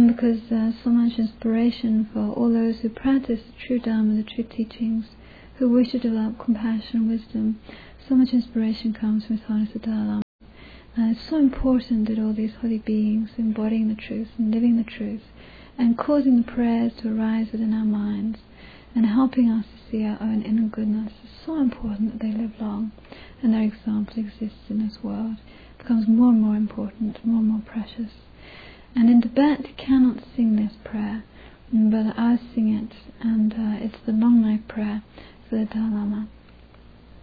because there's so much inspiration for all those who practice the true Dharma, the true teachings, who wish to develop compassion and wisdom. So much inspiration comes from His Holiness the Dalai Lama. It's so important that all these holy beings embodying the truth and living the truth and causing the prayers to arise within our minds and helping us to see our own inner goodness. It's so important that they live long and their example exists in this world. It becomes more and more important, more and more precious. And in Tibet you cannot sing this prayer, but I sing it, and it's the long life prayer for the Dalai Lama.